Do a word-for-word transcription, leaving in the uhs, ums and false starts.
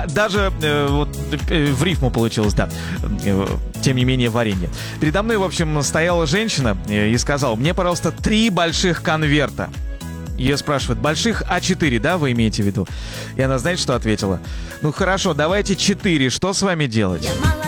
Да, даже э, вот, э, в рифму получилось, да. Э, тем не менее, варенье. Передо мной, в общем, стояла женщина э, и сказала: мне, пожалуйста, три больших конверта. Ее спрашивают: больших а четыре, да, вы имеете в виду? И она, знаете, что ответила? Ну хорошо, давайте четыре, что с вами делать?